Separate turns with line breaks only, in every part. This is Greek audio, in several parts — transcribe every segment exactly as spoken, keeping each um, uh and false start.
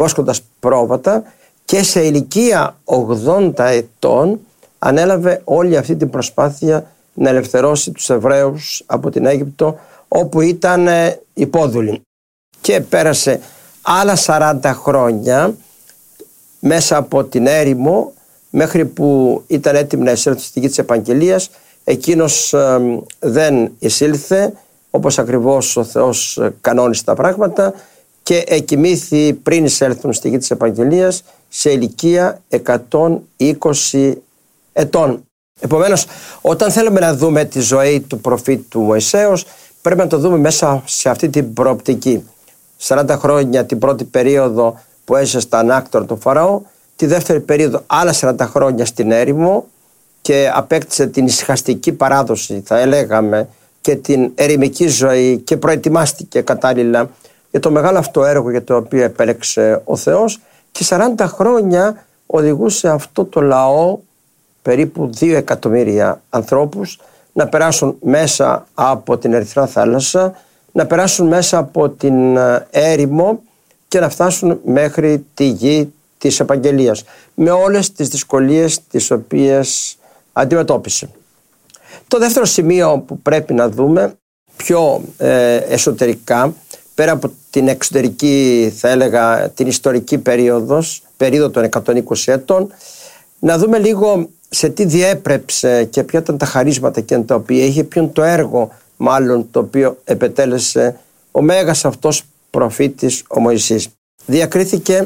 βόσκοντας πρόβατα, και σε ηλικία ογδόντα ετών ανέλαβε όλη αυτή την προσπάθεια να ελευθερώσει τους Εβραίους από την Αίγυπτο, όπου ήταν υπόδουλοι. Και πέρασε άλλα σαράντα χρόνια μέσα από την έρημο, μέχρι που ήταν έτοιμη να εισέλθει στη γη της επαγγελίας. Εκείνος ε, δεν εισήλθε, όπως ακριβώς ο Θεός κανόνισε τα πράγματα, και εκοιμήθη πριν εισέλθουν στη γη της επαγγελίας σε ηλικία εκατόν είκοσι ετών. Επομένως, όταν θέλουμε να δούμε τη ζωή του προφήτου Μωυσέως, πρέπει να το δούμε μέσα σε αυτή την προοπτική. σαράντα χρόνια την πρώτη περίοδο που έζησε στα ανάκτορα του Φαραώ, τη δεύτερη περίοδο άλλα σαράντα χρόνια στην έρημο, και απέκτησε την ησυχαστική παράδοση, θα έλεγαμε, και την ερημική ζωή, και προετοιμάστηκε κατάλληλα για το μεγάλο αυτό έργο για το οποίο επέλεξε ο Θεός, και σαράντα χρόνια οδηγούσε αυτό το λαό, περίπου δύο εκατομμύρια ανθρώπους, να περάσουν μέσα από την Ερυθρά θάλασσα, να περάσουν μέσα από την έρημο και να φτάσουν μέχρι τη γη της επαγγελίας, με όλες τις δυσκολίες τις οποίες αντιμετώπισε. Το δεύτερο σημείο που πρέπει να δούμε πιο ε, εσωτερικά, πέρα από την εξωτερική, θα έλεγα την ιστορική περίοδος, περίοδο των εκατόν είκοσι ετών, να δούμε λίγο σε τι διέπρεψε και ποια ήταν τα χαρίσματα και τα οποία είχε, ποιο είναι το έργο μάλλον το οποίο επετέλεσε ο μέγας αυτός προφήτης ο Μωυσής. Διακρίθηκε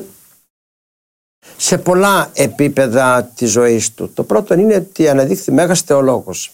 σε πολλά επίπεδα της ζωής του. Το πρώτο είναι ότι αναδείχθη μέγας θεολόγος.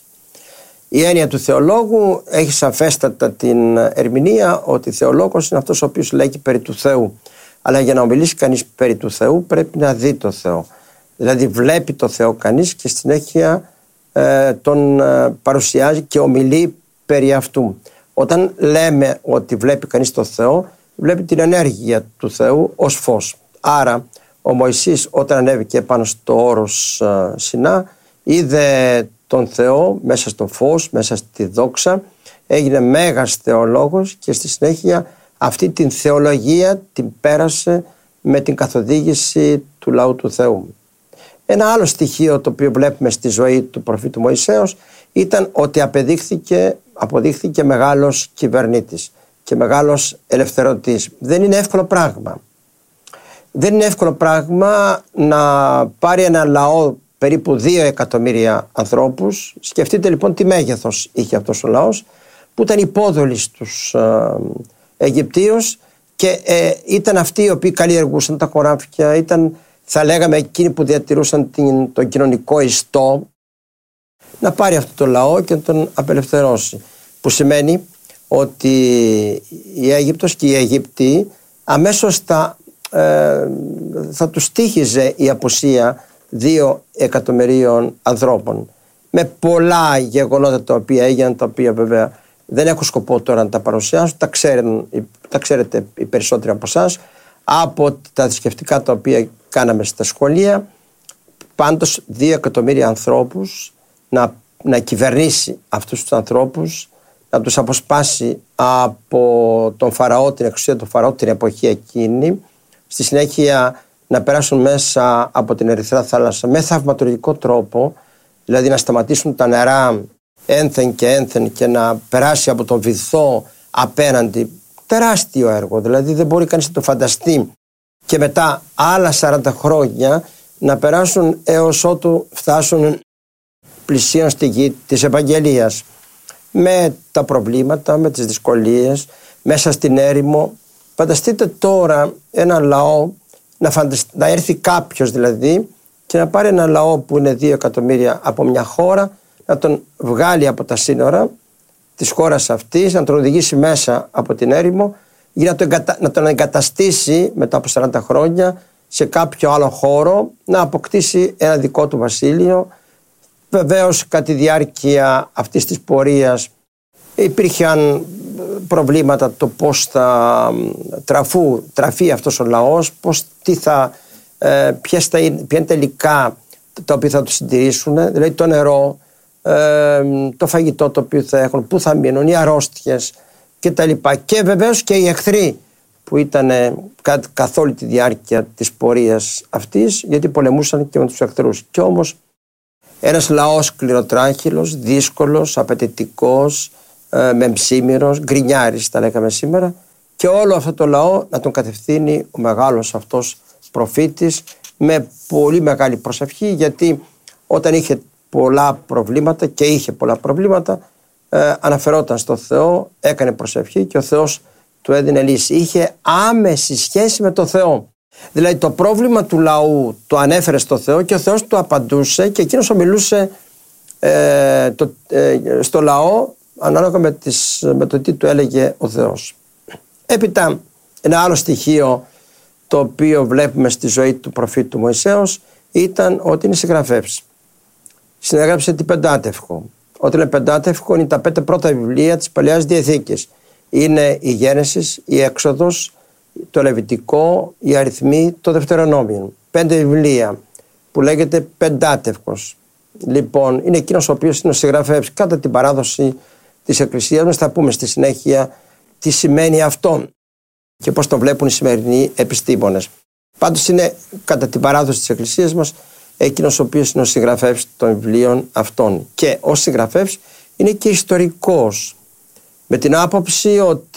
Η έννοια του θεολόγου έχει σαφέστατα την ερμηνεία ότι θεολόγος είναι αυτός ο οποίος λέγει περί του Θεού. Αλλά για να ομιλήσει κανείς περί του Θεού πρέπει να δει το Θεό. Δηλαδή βλέπει το Θεό κανείς και στη συνέχεια ε, τον ε, παρουσιάζει και ομιλεί περί αυτού. Όταν λέμε ότι βλέπει κανείς το Θεό, βλέπει την ενέργεια του Θεού ως φως. Άρα ο Μωυσής, όταν ανέβηκε πάνω στο όρος ε, Σινά, είδε τον Θεό μέσα στο φως, μέσα στη δόξα, έγινε μέγας θεολόγος και στη συνέχεια αυτή την θεολογία την πέρασε με την καθοδήγηση του λαού του Θεού. Ένα άλλο στοιχείο το οποίο βλέπουμε στη ζωή του προφήτου Μωυσέως ήταν ότι απεδείχθηκε, αποδείχθηκε μεγάλος κυβερνήτης και μεγάλος ελευθερωτής. Δεν είναι εύκολο πράγμα. Δεν είναι εύκολο πράγμα να πάρει ένα λαό περίπου δύο εκατομμύρια ανθρώπους. Σκεφτείτε λοιπόν τι μέγεθος είχε αυτός ο λαός, που ήταν υπόδουλοι στους ε, Αιγυπτίους και ε, ήταν αυτοί οι οποίοι καλλιεργούσαν τα χωράφια, ήταν, θα λέγαμε, εκείνοι που διατηρούσαν την, τον κοινωνικό ιστό. Να πάρει αυτό το λαό και να τον απελευθερώσει, που σημαίνει ότι η Αίγυπτος και οι Αιγύπτιοι αμέσως θα, ε, θα τους τύχιζε η απουσία δύο εκατομμυρίων ανθρώπων, με πολλά γεγονότα τα οποία έγιναν, τα οποία βέβαια δεν έχω σκοπό τώρα να τα παρουσιάσω, τα, ξέρουν, τα ξέρετε οι περισσότεροι από εσάς, από τα θρησκευτικά τα οποία κάναμε στα σχολεία. Πάντως δύο εκατομμύρια ανθρώπους να, να κυβερνήσει αυτούς τους ανθρώπους, να τους αποσπάσει από τον Φαραώ, την εξουσία του Φαραώ την εποχή εκείνη, στη συνέχεια να περάσουν μέσα από την Ερυθρά θάλασσα με θαυματουργικό τρόπο, δηλαδή να σταματήσουν τα νερά ένθεν και ένθεν και να περάσει από τον βυθό απέναντι. Τεράστιο έργο, δηλαδή δεν μπορεί κανείς να το φανταστεί. Και μετά άλλα σαράντα χρόνια να περάσουν έως ότου φτάσουν πλησίον στη γη της επαγγελίας, με τα προβλήματα, με τις δυσκολίες, μέσα στην έρημο. Φανταστείτε τώρα ένα λαό, να, φαντασ... να έρθει κάποιος δηλαδή και να πάρει ένα λαό που είναι δύο εκατομμύρια από μια χώρα, να τον βγάλει από τα σύνορα της χώρας αυτής, να τον οδηγήσει μέσα από την έρημο για να τον, εγκατα... να τον εγκαταστήσει μετά από σαράντα χρόνια σε κάποιο άλλο χώρο, να αποκτήσει ένα δικό του βασίλειο. Βεβαίως κατά τη διάρκεια αυτής της πορείας υπήρχαν προβλήματα, το πώς θα τραφού, τραφεί αυτός ο λαός, πώς, τι θα, ε, ποιες θα είναι, ποια είναι τα υλικά τα οποία θα τους συντηρήσουν, δηλαδή το νερό, ε, το φαγητό το οποίο θα έχουν, πού θα μείνουν, οι αρρώστιες κτλ. Και βεβαίως και οι εχθροί που ήταν καθ' όλη τη διάρκεια της πορείας αυτής, γιατί πολεμούσαν και με τους εχθρούς. Και όμως ένας λαός σκληροτράχυλος, δύσκολος, απαιτητικός, ε, μεμψίμυρος, γκρινιάρης τα λέγαμε σήμερα, και όλο αυτό το λαό να τον κατευθύνει ο μεγάλος αυτός προφήτης με πολύ μεγάλη προσευχή, γιατί όταν είχε πολλά προβλήματα, και είχε πολλά προβλήματα, ε, αναφερόταν στο Θεό, έκανε προσευχή και ο Θεός του έδινε λύση. Είχε άμεση σχέση με το Θεό. Δηλαδή το πρόβλημα του λαού το ανέφερε στο Θεό και ο Θεός του απαντούσε, και εκείνος ομιλούσε ε, το, ε, στο λαό ανάλογα με, τις, με το τι του έλεγε ο Θεός. Έπειτα ένα άλλο στοιχείο το οποίο βλέπουμε στη ζωή του προφήτου Μωυσέως ήταν ότι είναι συγγραφεύς. Συνέγραψε την Πεντάτευκο. Όταν είναι Πεντάτευκο είναι τα πέντε πρώτα βιβλία της Παλαιάς Διαθήκης. Είναι η Γένεσης, η Έξοδος, το Λεβιτικό, η Αριθμή, το Δευτερονόμιο. Πέντε βιβλία που λέγεται Πεντάτευκος. Λοιπόν, είναι εκείνος ο οποίος είναι ο συγγραφέας κατά την παράδοση της Εκκλησίας μας. Θα πούμε στη συνέχεια τι σημαίνει αυτό και πώς το βλέπουν οι σημερινοί επιστήμονες. Πάντως είναι κατά την παράδοση της Εκκλησίας μας εκείνος ο οποίος είναι ο συγγραφέας των βιβλίων αυτών. Και ο συγγραφέας είναι και ιστορικός, με την άποψη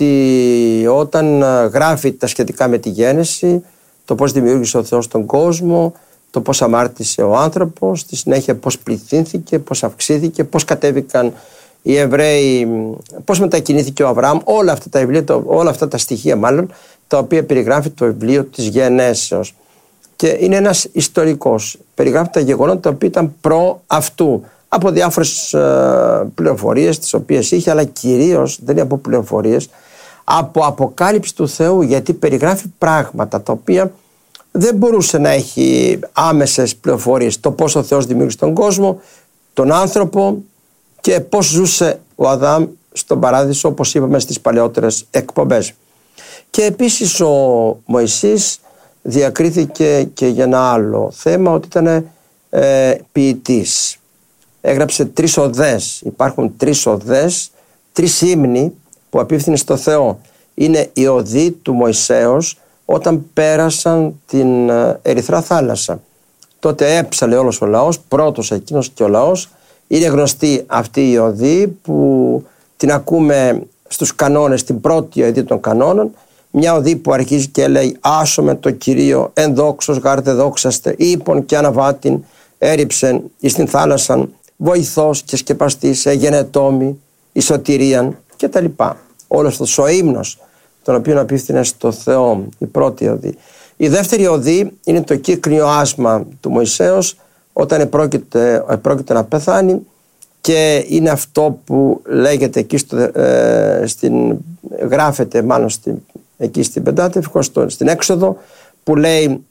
ότι όταν γράφει τα σχετικά με τη γέννηση, το πώς δημιούργησε ο Θεός τον κόσμο, το πώς αμάρτησε ο άνθρωπος, στη συνέχεια πώς πληθύνθηκε, πώς αυξήθηκε, πώς κατέβηκαν οι Εβραίοι, πώς μετακινήθηκε ο Αβραάμ, όλα αυτά τα βιβλία, όλα αυτά τα στοιχεία μάλλον, τα οποία περιγράφει το βιβλίο της Γενέσεως. Και είναι ένας ιστορικός, περιγράφει τα γεγονότα τα οποία ήταν προ αυτού, από διάφορες ε, πληροφορίες τις οποίες είχε, αλλά κυρίως δεν είναι από πληροφορίες, από αποκάλυψη του Θεού, γιατί περιγράφει πράγματα τα οποία δεν μπορούσε να έχει άμεσες πληροφορίες. Το πώς ο Θεός δημιούργησε τον κόσμο, τον άνθρωπο και πώς ζούσε ο Αδάμ στον παράδεισο, όπως είπαμε στις παλαιότερες εκπομπές. Και επίσης ο Μωυσής διακρίθηκε και για ένα άλλο θέμα, ότι ήταν ε, ποιητής. Έγραψε τρεις οδές, υπάρχουν τρεις οδές, τρεις ύμνοι που απίφθηνε στο Θεό. Είναι η οδή του Μωυσέως όταν πέρασαν την Ερυθρά θάλασσα. Τότε έψαλε όλος ο λαός, πρώτος εκείνος και ο λαός. Είναι γνωστή αυτή η οδή που την ακούμε στους κανόνες, την πρώτη οδή των κανόνων. Μια οδή που αρχίζει και λέει «Άσομαι το Κυρίο, εν δόξος γάρ δε δόξαστε, ύπον και αναβάτην, έριψεν εις την θάλασσαν, βοηθός και σκεπαστής, έγενε τόμη, η σωτηρίαν» και τα λοιπά. Όλος αυτός ο ύμνος, τον οποίο απίφθηνε στο Θεό, η πρώτη οδή. Η δεύτερη οδή είναι το κύκνιο άσμα του Μωυσέως, όταν πρόκειται, πρόκειται να πεθάνει, και είναι αυτό που λέγεται εκεί στο, ε, στην, γράφεται μάλλον στην, εκεί στην Πεντάτευκο, στο, στην Έξοδο, που λέει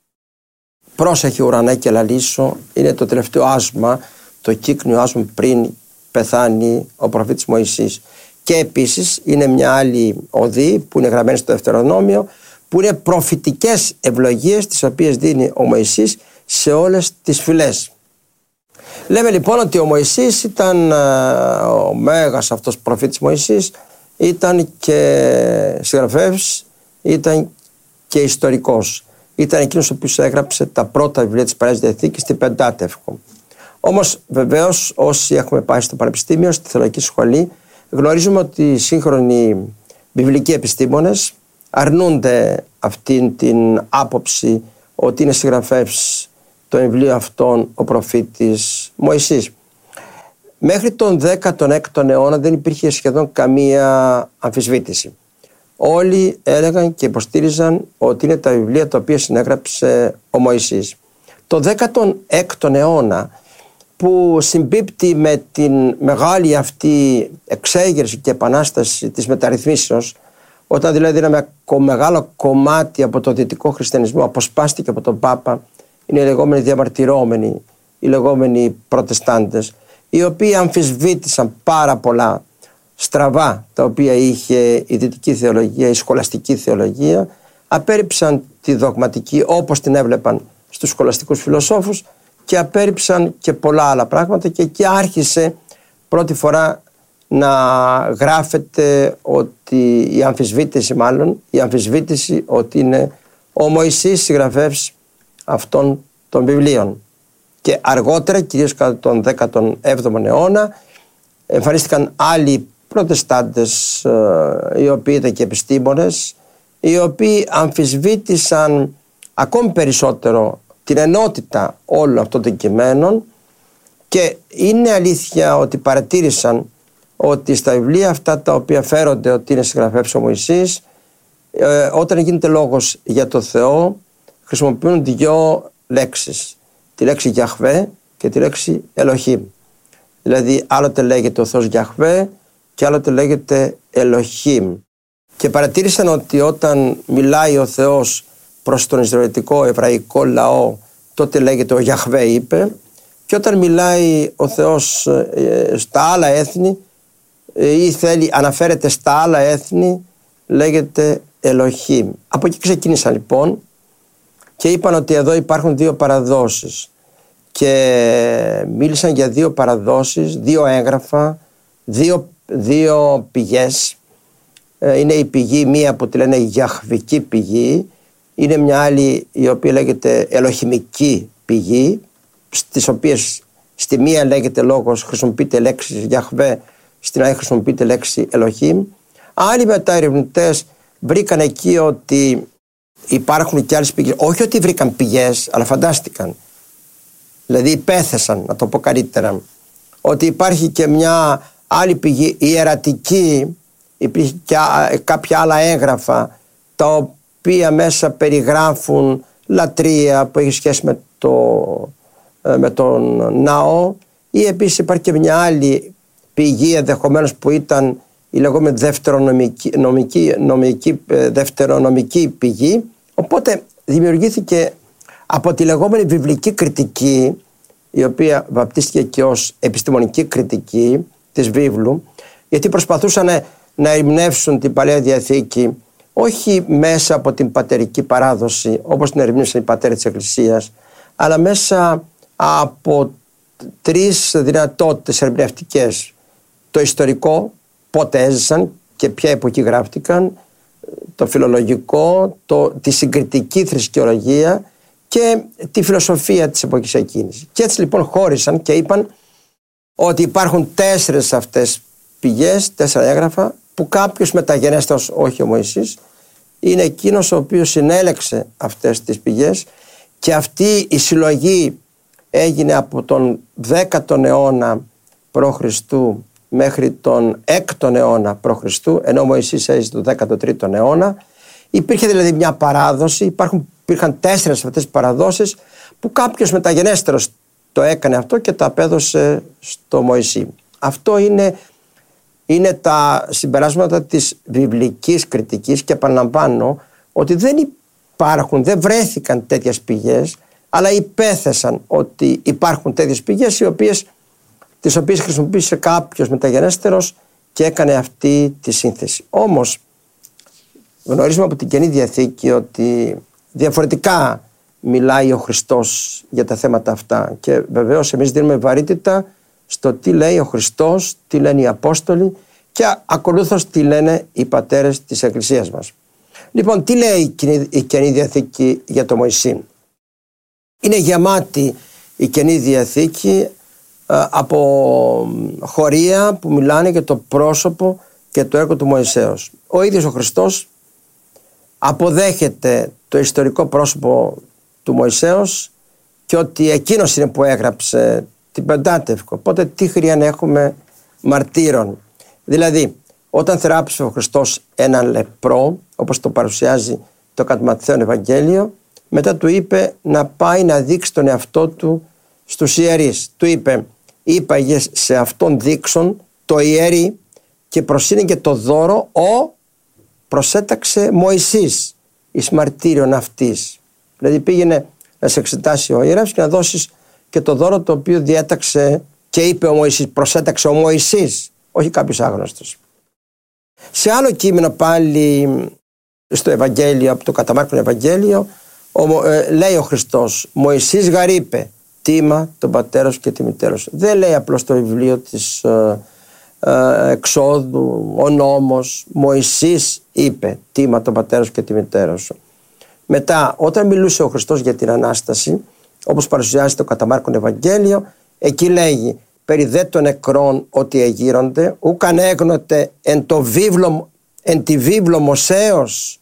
«Πρόσεχε ουρανέ και λαλήσω», είναι το τελευταίο άσμα, το κύκνιο άσμα πριν πεθάνει ο προφήτης Μωυσής. Και επίσης είναι μια άλλη οδή που είναι γραμμένη στο Δευτερονόμιο, που είναι προφητικές ευλογίες τις οποίες δίνει ο Μωυσής σε όλες τις φυλές. Λέμε λοιπόν ότι ο Μωυσής ήταν, ο μέγας αυτός προφήτης Μωυσής, ήταν και συγγραφέας, ήταν και ιστορικός. Ήταν εκείνος ο οποίος έγραψε τα πρώτα βιβλία της Παλαιάς Διαθήκης, την Πεντάτευκο. Όμως βεβαίως όσοι έχουμε πάει στο πανεπιστήμιο, στη θεολογική σχολή, γνωρίζουμε ότι οι σύγχρονοι βιβλικοί επιστήμονες αρνούνται αυτήν την άποψη ότι είναι συγγραφέας το βιβλίο αυτόν ο προφήτης Μωυσής. Μέχρι τον δέκατο έκτο αιώνα δεν υπήρχε σχεδόν καμία αμφισβήτηση. Όλοι έλεγαν και υποστήριζαν ότι είναι τα βιβλία τα οποία συνέγραψε ο Μωυσής. Το δέκατο έκτο αιώνα, που συμπίπτει με την μεγάλη αυτή εξέγερση και επανάσταση της μεταρρυθμίσεως, όταν δηλαδή ένα μεγάλο κομμάτι από το δυτικό χριστιανισμό αποσπάστηκε από τον Πάπα, είναι οι λεγόμενοι διαμαρτυρόμενοι, οι λεγόμενοι προτεστάντες, οι οποίοι αμφισβήτησαν πάρα πολλά στραβά τα οποία είχε η δυτική θεολογία, η σχολαστική θεολογία, απέρριψαν τη δογματική όπως την έβλεπαν στους σχολαστικούς φιλοσόφους και απέρριψαν και πολλά άλλα πράγματα, και εκεί άρχισε πρώτη φορά να γράφεται ότι η αμφισβήτηση μάλλον, η αμφισβήτηση ότι είναι ο Μωυσής συγγραφεύς αυτών των βιβλίων. Και αργότερα, κυρίως κατά τον δέκατο έβδομο αιώνα, εμφανίστηκαν άλλοι προτεστάντες, οι οποίοι ήταν και επιστήμονες, οι οποίοι αμφισβήτησαν ακόμη περισσότερο την ενότητα όλων αυτών των κειμένων, και είναι αλήθεια ότι παρατήρησαν ότι στα βιβλία αυτά τα οποία φέρονται ότι είναι συγγραφεύς ο Μωυσής, ε, όταν γίνεται λόγος για το Θεό, χρησιμοποιούν δύο λέξεις, τη λέξη Γιαχβέ και τη λέξη Ελοχήμ. Δηλαδή άλλοτε λέγεται ο Θεός Γιαχβέ και άλλοτε λέγεται Ελοχήμ. Και παρατήρησαν ότι όταν μιλάει ο Θεός προς τον Ισραηλιτικό εβραϊκό λαό, τότε λέγεται ο Γιαχβέ είπε, και όταν μιλάει ο Θεός ε, στα άλλα έθνη ε, ή θέλει, αναφέρεται στα άλλα έθνη, λέγεται Ελοχήμ. Από εκεί ξεκίνησαν λοιπόν και είπαν ότι εδώ υπάρχουν δύο παραδόσεις, και μίλησαν για δύο παραδόσεις, δύο έγγραφα, δύο, δύο πηγές. Ε, είναι η πηγή μία που τη λένε Γιαχβική πηγή, είναι μια άλλη η οποία λέγεται Ελοχημική πηγή, στις οποίες στη μία λέγεται λόγος, χρησιμοποιείται λέξη Γιαχβέ, στην άλλη χρησιμοποιείται λέξη Ελοχήμ. Άλλοι μετά ερευνητές βρήκαν εκεί ότι υπάρχουν και άλλες πηγές, όχι ότι βρήκαν πηγές, αλλά φαντάστηκαν, δηλαδή υπέθεσαν, να το πω καλύτερα, ότι υπάρχει και μια άλλη πηγή ιερατική, υπήρχε και κάποια άλλα έγγραφα τα οποία μέσα περιγράφουν λατρεία που έχει σχέση με, το, με τον ναό, ή επίσης υπάρχει και μια άλλη πηγή ενδεχομένως που ήταν η λεγόμενη δευτερονομική, νομική, νομική, δευτερονομική πηγή. Οπότε δημιουργήθηκε από τη λεγόμενη βιβλική κριτική, η οποία βαπτίστηκε και ως επιστημονική κριτική της βίβλου, γιατί προσπαθούσαν να ερμηνεύσουν την Παλαιά Διαθήκη όχι μέσα από την πατερική παράδοση όπως την ερμήνευσαν οι πατέρες της Εκκλησίας, αλλά μέσα από τρεις δυνατότητες ερμηνευτικές: το ιστορικό, πότε έζησαν και ποια εποχή γράφτηκαν, το φιλολογικό, το, τη συγκριτική θρησκεολογία και τη φιλοσοφία της εποχής εκείνης. Και έτσι λοιπόν χώρισαν και είπαν ότι υπάρχουν τέσσερες αυτές πηγές, τέσσερα έγγραφα, που κάποιος μεταγενέστερος, όχι ο Μωυσής, είναι εκείνος ο οποίος συνέλεξε αυτές τις πηγές, και αυτή η συλλογή έγινε από τον δέκατο αιώνα π.Χ. μέχρι τον έκτο αιώνα π.Χ., ενώ ο Μωυσής έζησε τον δέκατο τρίτο αιώνα. Υπήρχε δηλαδή μια παράδοση, υπάρχουν, υπήρχαν τέσσερες αυτές παραδόσεις που κάποιος μεταγενέστερος το έκανε αυτό και τα απέδωσε στο Μωυσή. Αυτό είναι, είναι τα συμπεράσματα της βιβλικής κριτικής, και επαναλαμβάνω ότι δεν υπάρχουν, δεν βρέθηκαν τέτοιες πηγές, αλλά υπέθεσαν ότι υπάρχουν τέτοιες πηγές, οι οποίες, τις οποίες χρησιμοποίησε κάποιος μεταγενέστερος και έκανε αυτή τη σύνθεση. Όμως γνωρίζουμε από την Καινή Διαθήκη ότι διαφορετικά μιλάει ο Χριστός για τα θέματα αυτά, και βεβαίως εμείς δίνουμε βαρύτητα στο τι λέει ο Χριστός, τι λένε οι Απόστολοι και ακολούθως τι λένε οι πατέρες της Εκκλησίας μας. Λοιπόν, τι λέει η Καινή Διαθήκη για το Μωυσή? Είναι γεμάτη η Καινή Διαθήκη από χωρία που μιλάνε για το πρόσωπο και το έργο του Μωυσέως. Ο ίδιος ο Χριστός αποδέχεται το ιστορικό πρόσωπο του Μωυσέως και ότι εκείνος είναι που έγραψε την Πεντάτευκο. Οπότε τι χρειάζεται να έχουμε μαρτύρων? Δηλαδή, όταν θεράπησε ο Χριστός έναν λεπρό, όπως το παρουσιάζει το κατ' Ματθαίον Ευαγγέλιο, μετά του είπε να πάει να δείξει τον εαυτό του στους ιερείς. Του είπε, είπαγες σε αυτόν δείξον το ιερεί και προσύνηκε το δώρο ο προσέταξε Μωυσής εις μαρτύριον αυτής. Δηλαδή πήγαινε να σε εξετάσει ο ιερεύς και να δώσεις και το δώρο το οποίο διέταξε και είπε ο Μωυσής, προσέταξε ο Μωυσής, όχι κάποιος άγνωστος. Σε άλλο κείμενο πάλι στο Ευαγγέλιο, από το κατά Μάρκον Ευαγγέλιο, ο, ε, λέει ο Χριστός, Μωυσής γαρείπε τίμα τον πατέρας και τη μητέρας. Δεν λέει απλώς το βιβλίο της, ε, ε, Εξόδου, ο νόμος, Μωυσής είπε τίμα τον πατέρα σου και τη μητέρα σου. Μετά, όταν μιλούσε ο Χριστός για την Ανάσταση, όπως παρουσιάζεται το κατά Μάρκον Ευαγγέλιο, εκεί λέγει περί δε των νεκρών ότι εγείρονται, ουκ ανέγνωτε εν, το βίβλο, εν τη βίβλο Μωσέως,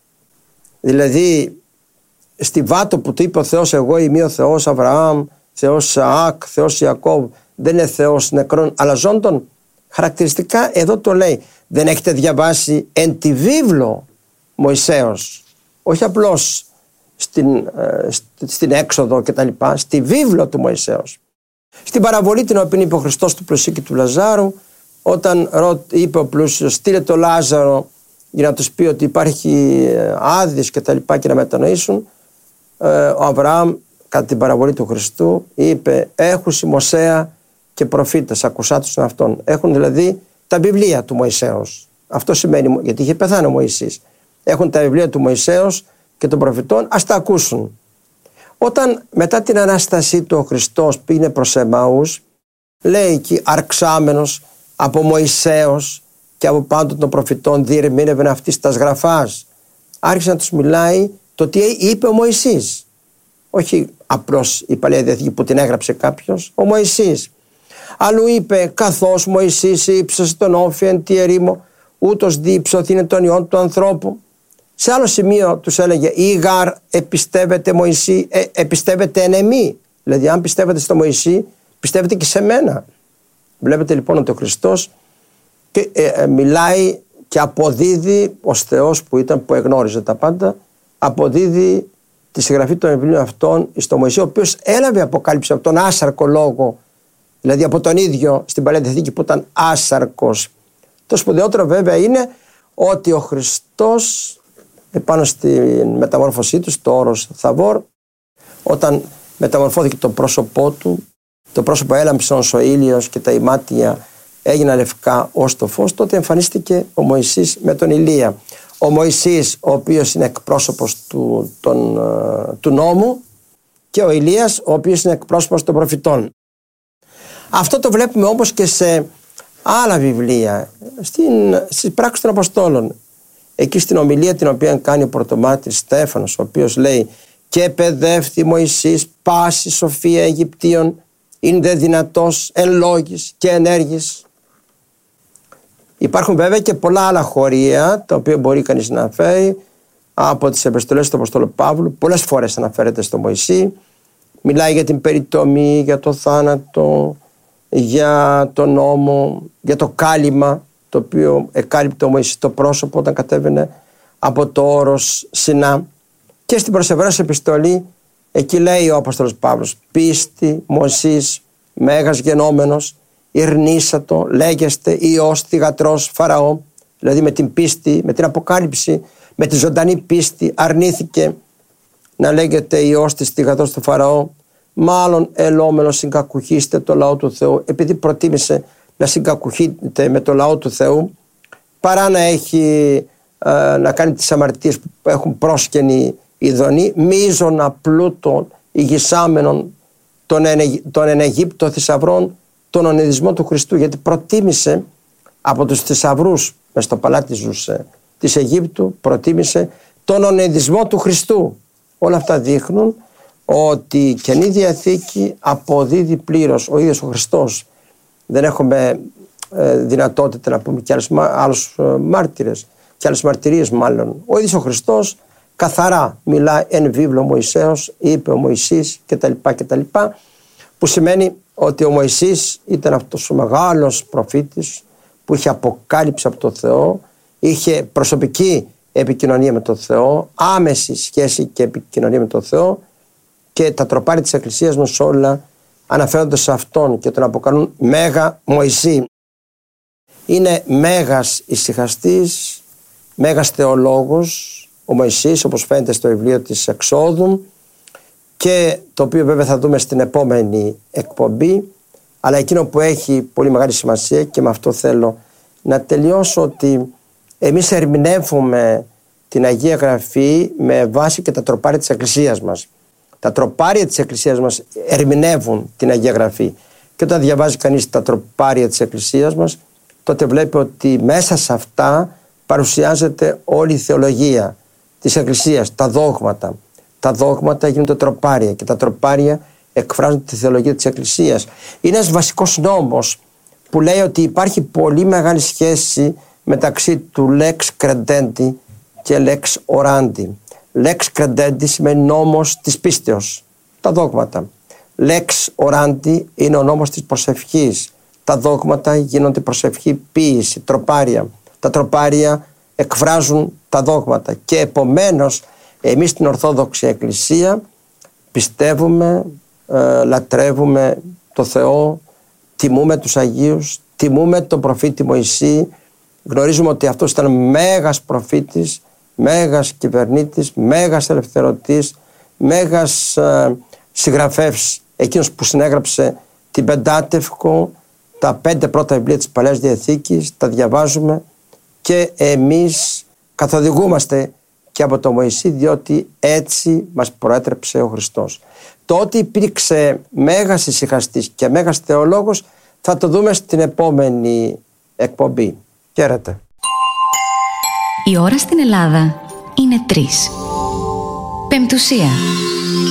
δηλαδή στη Βάτο που του είπε ο Θεός, εγώ είμαι ο Θεός Αβραάμ, Θεός Ισαάκ, Θεός Ιακώβ, δεν είναι Θεός νεκρών αλλά ζώντων. Χαρακτηριστικά εδώ το λέει, δεν έχετε διαβάσει εν τη βίβλο Μωυσέως, όχι απλώς στην, ε, στην έξοδο και τα λοιπά, στη βίβλο του Μωυσέως. Στην παραβολή την οποία είπε ο Χριστός του πλουσίου και του Λαζάρου, όταν είπε ο πλούσιος στείλε το Λάζαρο για να τους πει ότι υπάρχει άδειες και τα λοιπά και να μετανοήσουν, ο Αβραάμ κατά την παραβολή του Χριστού είπε έχουν Μωσέα και προφήτες, ακουσάτους των αυτών. Έχουν δηλαδή τα βιβλία του Μωυσέως. Αυτό σημαίνει, γιατί είχε πεθάνει ο Μωυσής. Έχουν τα βιβλία του Μωυσέως και των προφητών, ας τα ακούσουν. Όταν μετά την Ανάστασή του ο Χριστός πήγε προς Εμαούς, λέει εκεί αρξάμενος από Μωυσέως και από πάντων των προφητών διερμήνευεν αυτής τας γραφάς. Άρχισε να τους μιλάει το τι είπε ο Μωυσής. Όχι απλώς η Παλαιά Διαθήκη που την έγραψε κάποιος, ο Μωυσής. Αλλού είπε καθώς Μωυσής ύψωσε τον όφη εν τη ερήμο, ούτως διύψωθήνε των ιών του ανθρώπου. Σε άλλο σημείο τους έλεγε «Ήγαρ επιστεύετε Μωυσή, ε, επιστεύετε εν εμή». Δηλαδή αν πιστεύετε στο Μωυσή, πιστεύετε και σε μένα. Βλέπετε λοιπόν ότι ο Χριστός και, ε, ε, μιλάει και αποδίδει ως Θεός που ήταν, που εγνώριζε τα πάντα, αποδίδει τη συγγραφή των βιβλίων αυτών στο Μωυσή, ο οποίος έλαβε αποκάλυψη από τον άσαρκο λόγο, δηλαδή από τον ίδιο στην Παλαιά Διαθήκη που ήταν άσαρκος. Το σπουδαιότερο βέβαια είναι ότι ο Χριστός επάνω στη μεταμόρφωσή του, στο όρος Θαβόρ, όταν μεταμορφώθηκε το πρόσωπό του, το πρόσωπο έλαμψε ως ο ήλιος και τα ημάτια έγιναν λευκά ως το φως, τότε εμφανίστηκε ο Μωυσής με τον Ηλία. Ο Μωυσής, ο οποίος είναι εκπρόσωπος του, τον, του νόμου, και ο Ηλίας, ο οποίος είναι εκπρόσωπος των προφητών. Αυτό το βλέπουμε όμως και σε άλλα βιβλία, στην, στις πράξεις των Αποστόλων. Εκεί στην ομιλία την οποία κάνει ο πρωτομάρτυρης Στέφανος, ο οποίος λέει «Και παιδεύθη Μωυσής πάση σοφία Αιγυπτίων, είναι δε δυνατός εν λόγης και ενέργης». Υπάρχουν βέβαια και πολλά άλλα χωρία τα οποία μπορεί κανείς να αναφέρει από τις επιστολές του Αποστόλου Παύλου. Πολλές φορές αναφέρεται στο Μωυσή, μιλάει για την περιτομή, για το θάνατο, για τον νόμο, για το κάλυμα το οποίο εκάλυπτε ο Μωυσής το πρόσωπο όταν κατέβαινε από το όρος Σινά. Και στην προς Εβραίους επιστολή εκεί λέει ο Απόστολος Παύλος «Πίστη Μωυσής μέγας γενόμενος, ηρνήσατο, λέγεστε Υιός θυγατρός Φαραώ». Δηλαδή με την πίστη, με την αποκάλυψη, με τη ζωντανή πίστη αρνήθηκε να λέγεται Υιός της θυγατρός του Φαραώ, μάλλον ελόμενος συγκακουχήστε το λαό του Θεού, επειδή προτίμησε να συγκακουχείται με το λαό του Θεού παρά να έχει ε, να κάνει τις αμαρτίες που έχουν πρόσκαινη ειδονή, μείζωνα πλούτων ηγισάμενων των, εν, των εν Αιγύπτω θησαυρών, τον ονειδισμό του Χριστού, γιατί προτίμησε από τους θησαυρούς μες στο παλάτι ζούσε της Αιγύπτου, προτίμησε τον ονειδισμό του Χριστού. Όλα αυτά δείχνουν ότι η Καινή Διαθήκη αποδίδει πλήρως ο ίδιος ο Χριστός. Δεν έχουμε ε, δυνατότητα να πούμε και άλλους, άλλους ε, μάρτυρες και άλλες μαρτυρίες μάλλον. Ο ίδιος ο Χριστός καθαρά μιλάει εν βίβλο Μωυσέως, είπε ο Μωυσής κτλ, κτλ, που σημαίνει ότι ο Μωυσής ήταν αυτός ο μεγάλος προφήτης που είχε αποκάλυψη από τον Θεό, είχε προσωπική επικοινωνία με τον Θεό, άμεση σχέση και επικοινωνία με τον Θεό, και τα τροπάρια της Εκκλησίας μας όλα αναφέρονται σε αυτόν και τον αποκαλούν Μέγα Μωυσή. Είναι μέγας ησυχαστής, μέγας θεολόγος ο Μωυσής, όπως φαίνεται στο βιβλίο της Εξόδου, και το οποίο βέβαια θα δούμε στην επόμενη εκπομπή, αλλά εκείνο που έχει πολύ μεγάλη σημασία, και με αυτό θέλω να τελειώσω, ότι εμείς ερμηνεύουμε την Αγία Γραφή με βάση και τα τροπάρια της Εκκλησίας μας. Τα τροπάρια της Εκκλησίας μας ερμηνεύουν την Αγία Γραφή, και όταν διαβάζει κανείς τα τροπάρια της Εκκλησίας μας τότε βλέπει ότι μέσα σε αυτά παρουσιάζεται όλη η θεολογία της Εκκλησίας, τα δόγματα. Τα δόγματα γίνονται τροπάρια και τα τροπάρια εκφράζουν τη θεολογία της Εκκλησίας. Είναι ένας βασικός νόμος που λέει ότι υπάρχει πολύ μεγάλη σχέση μεταξύ του lex credendi και lex orandi. Lex credendi σημαίνει νόμος της πίστεως, τα δόγματα. Lex orandi είναι ο νόμος της προσευχής. Τα δόγματα γίνονται προσευχή, ποίηση, τροπάρια. Τα τροπάρια εκφράζουν τα δόγματα και επομένως εμείς στην Ορθόδοξη Εκκλησία πιστεύουμε, ε, λατρεύουμε το Θεό, τιμούμε τους Αγίους, τιμούμε τον προφήτη Μωυσή, γνωρίζουμε ότι αυτός ήταν μέγας προφήτης, μέγας κυβερνήτης, μέγας ελευθερωτής, μέγας ε, συγγραφεύς, εκείνος που συνέγραψε την Πεντάτευκο, τα πέντε πρώτα βιβλία της Παλαιάς Διαθήκης, τα διαβάζουμε και εμείς καθοδηγούμαστε και από τον Μωυσή, διότι έτσι μας προέτρεψε ο Χριστός. Το ότι υπήρξε μέγας ησυχαστής και μέγας θεολόγος θα το δούμε στην επόμενη εκπομπή. Χαίρετε.
Η ώρα στην Ελλάδα είναι τρεις. Πεμπτουσία.